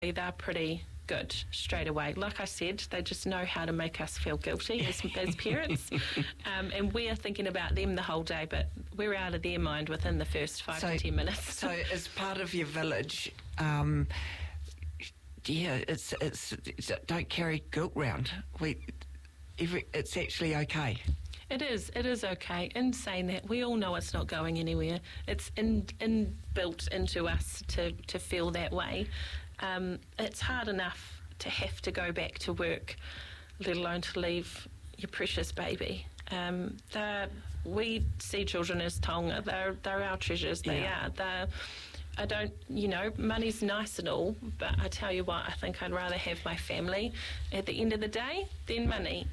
they're pretty good straight away. Like I said, they just know how to make us feel guilty as parents. And we're thinking about them the whole day, but we're out of their mind within the first 5 to 10 minutes. So as part of your village, it's don't carry guilt round. It's actually okay. It is okay. In saying that, we all know it's not going anywhere. It's inbuilt into us to feel that way. It's hard enough to have to go back to work, let alone to leave your precious baby. We see children as taonga. They're our treasures. They are. Money's nice and all, but I tell you what, I think I'd rather have my family at the end of the day than money,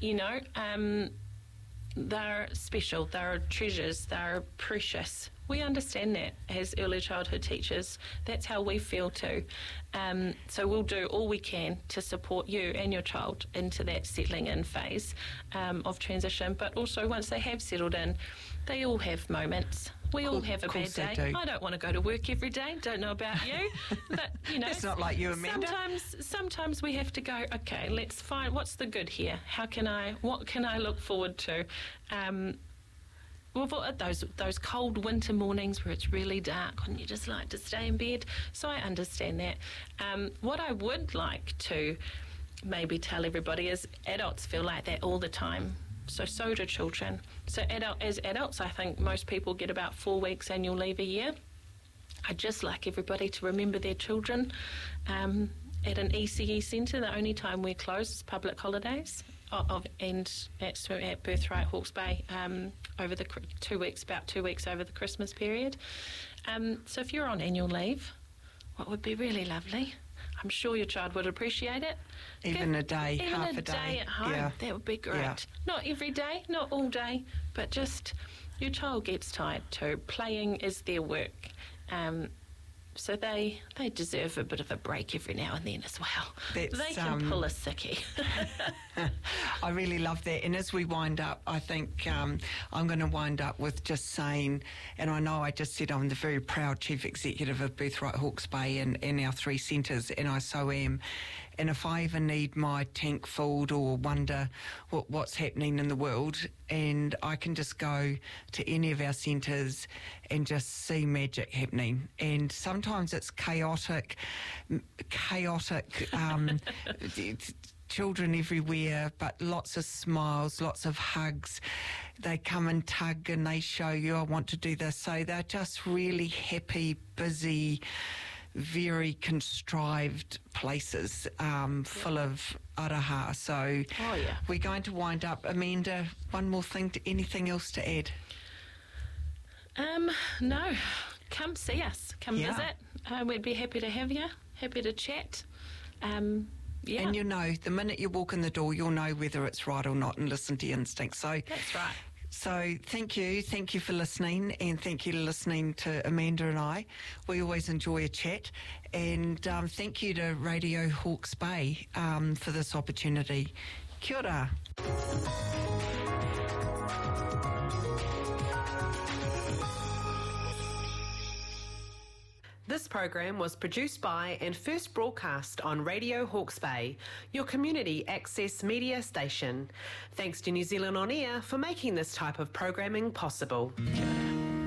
They're special, they're treasures, they're precious. We understand that as early childhood teachers. That's how we feel too. So we'll do all we can to support you and your child into that settling in phase of transition. But also once they have settled in, they all have moments. We all have a bad day. I don't want to go to work every day. Don't know about you, but it's not like you, Amanda. Sometimes we have to go. Okay, let's find what's the good here. What can I look forward to? Those cold winter mornings where it's really dark and you just like to stay in bed. So I understand that. What I would like to maybe tell everybody is adults feel like that all the time. So do children. So as adults, I think most people get about 4 weeks annual leave a year. I'd just like everybody to remember their children. At an ECE centre, the only time we're closed is public holidays, and at Birthright Hawke's Bay over the 2 weeks, about 2 weeks over the Christmas period. So if you're on annual leave, what would be really lovely, I'm sure your child would appreciate it. Even a day, half a day at home, that would be great. Yeah. Not every day, not all day, but just your child gets tired too. Playing is their work. So they deserve a bit of a break every now and then as well. They can pull a sickie. I really love that. And as we wind up, I think I'm going to wind up with just saying, and I know I just said I'm the very proud Chief Executive of Birthright Hawke's Bay and our 3 centres, and I so am. And if I ever need my tank filled or wonder what's happening in the world, and I can just go to any of our centres and just see magic happening. And sometimes it's chaotic, children everywhere, but lots of smiles, lots of hugs. They come and tug and they show you, I want to do this. So they're just really happy, busy, very contrived places full of araha. So we're going to wind up. Amanda, one more thing, anything else to add? No, come see us, come visit. We'd be happy to have you, happy to chat. And the minute you walk in the door, you'll know whether it's right or not and listen to your instincts. So that's right. So thank you for listening, and thank you for listening to Amanda and I. We always enjoy a chat, and thank you to Radio Hawke's Bay for this opportunity. Kia ora. This program was produced by and first broadcast on Radio Hawke's Bay, your community access media station. Thanks to New Zealand On Air for making this type of programming possible.